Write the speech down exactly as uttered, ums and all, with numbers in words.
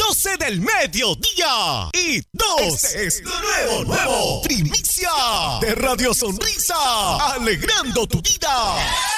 doce del mediodía. Y dos, este es lo nuevo, nuevo. Primicia de Radio Sonrisa. Alegrando tu vida.